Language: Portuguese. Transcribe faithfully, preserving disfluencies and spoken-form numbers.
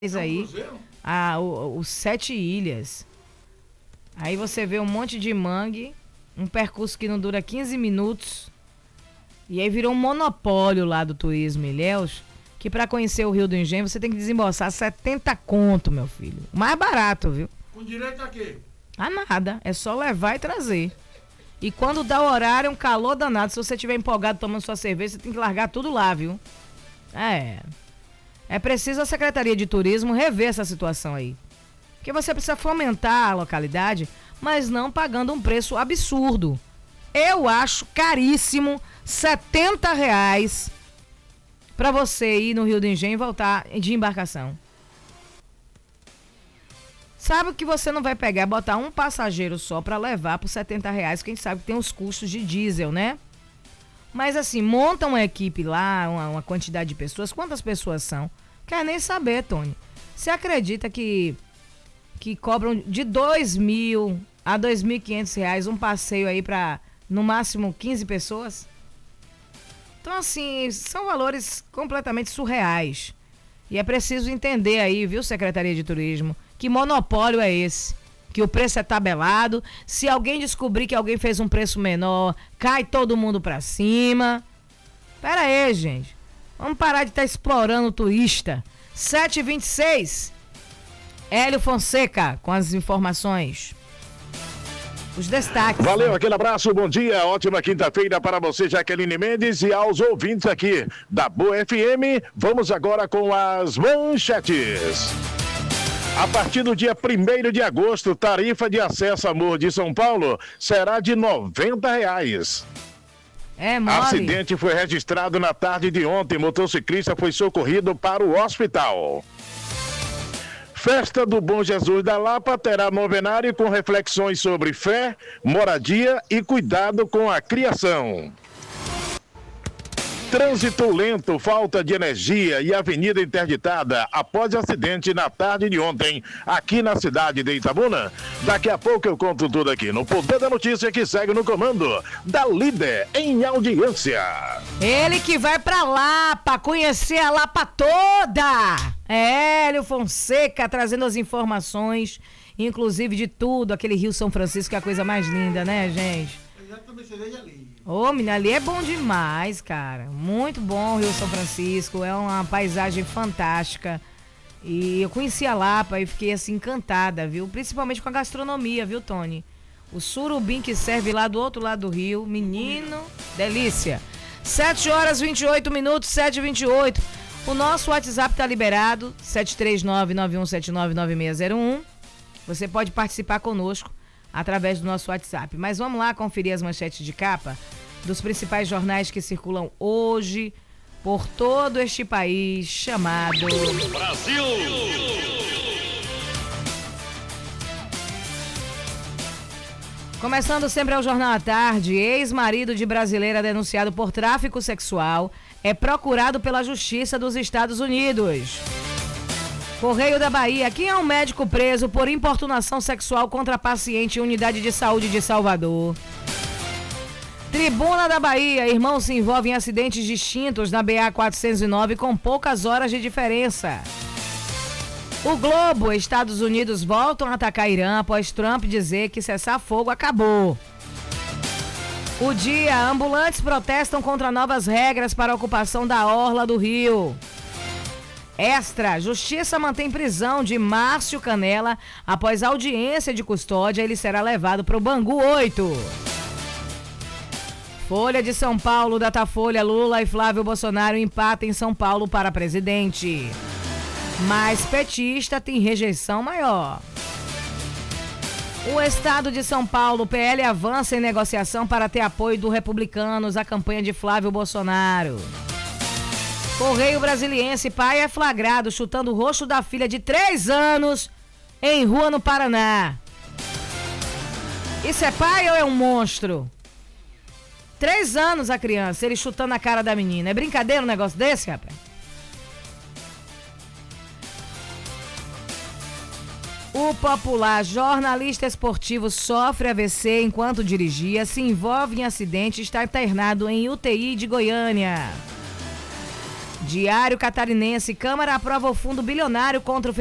aí, a, o, os Sete Ilhas. Aí você vê um monte de mangue, um percurso que não dura quinze minutos. E aí virou um monopólio lá do turismo Ilhéus, que para conhecer o Rio do Engenho você tem que desembolsar setenta conto, meu filho. O mais barato, viu? Com direito a quê? A nada, é só levar e trazer. E quando dá o horário, é um calor danado. Se você estiver empolgado tomando sua cerveja, você tem que largar tudo lá, viu? É... É preciso a Secretaria de Turismo rever essa situação aí. Porque você precisa fomentar a localidade, mas não pagando um preço absurdo. Eu acho caríssimo setenta reais para você ir no Rio do Engenho e voltar de embarcação. Sabe que você não vai pegar, botar um passageiro só para levar por setenta reais, quem sabe que tem os custos de diesel, né? Mas assim, monta uma equipe lá, uma, uma quantidade de pessoas. Quantas pessoas são? Quer nem saber, Tony. Você acredita que, que cobram de dois mil a dois mil e quinhentos reais um passeio aí para no máximo quinze pessoas? Então assim, são valores completamente surreais. E é preciso entender aí, viu, Secretaria de Turismo, que monopólio é esse? Que o preço é tabelado, se alguém descobrir que alguém fez um preço menor, cai todo mundo pra cima. Pera aí, gente. Vamos parar de estar tá explorando o turista. sete e vinte e seis. Hélio Fonseca com as informações. Os destaques. Valeu, aquele abraço, bom dia, ótima quinta-feira para você, Jaqueline Mendes, e aos ouvintes aqui da Boa F M. Vamos agora com as manchetes. A partir do dia primeiro de agosto, tarifa de acesso a Morro de São Paulo será de noventa reais. É, mole. Acidente foi registrado na tarde de ontem. Motociclista foi socorrido para o hospital. Festa do Bom Jesus da Lapa terá novenário com reflexões sobre fé, moradia e cuidado com a criação. Trânsito lento, falta de energia e avenida interditada após acidente na tarde de ontem, aqui na cidade de Itabuna. Daqui a pouco eu conto tudo aqui no Poder da Notícia, que segue no comando da Líder em audiência. Ele que vai pra Lapa, conhecer a Lapa toda. É, Hélio Fonseca trazendo as informações, inclusive de tudo, aquele Rio São Francisco, que é a coisa mais linda, né, gente? Exatamente, você veja ali. Ô, menina, ali é bom demais, cara. Muito bom o Rio São Francisco. É uma paisagem fantástica. E eu conheci a Lapa e fiquei assim encantada, viu? Principalmente com a gastronomia, viu, Tony? O surubim que serve lá do outro lado do rio. Menino, delícia. sete horas e vinte e oito minutos, sete e vinte e oito. O nosso WhatsApp tá liberado. sete três nove, nove um sete nove, nove seis zero um. Você pode participar conosco através do nosso WhatsApp. Mas vamos lá conferir as manchetes de capa dos principais jornais que circulam hoje por todo este país chamado Brasil. Começando sempre ao Jornal à Tarde, ex-marido de brasileira denunciado por tráfico sexual é procurado pela Justiça dos Estados Unidos. Correio da Bahia, quem é um médico preso por importunação sexual contra paciente em unidade de saúde de Salvador? Tribuna da Bahia, irmãos se envolvem em acidentes distintos na B A quatrocentos e nove com poucas horas de diferença. O Globo, Estados Unidos voltam a atacar Irã após Trump dizer que cessar fogo acabou. O Dia, ambulantes protestam contra novas regras para a ocupação da orla do Rio. Extra, Justiça mantém prisão de Márcio Canela após audiência de custódia, ele será levado para o Bangu oito. Folha de São Paulo, Datafolha, Lula e Flávio Bolsonaro empatam em São Paulo para presidente. Mas petista tem rejeição maior. O Estado de São Paulo, P L avança em negociação para ter apoio do Republicanos à campanha de Flávio Bolsonaro. Correio Brasiliense, pai é flagrado chutando o rosto da filha de três anos em rua no Paraná. Isso é pai ou é um monstro? Três anos a criança, ele chutando a cara da menina. É brincadeira um negócio desse, rapaz? O popular jornalista esportivo sofre A V C enquanto dirigia, se envolve em acidente e está internado em U T I de Goiânia. Diário Catarinense, Câmara aprova o fundo bilionário contra o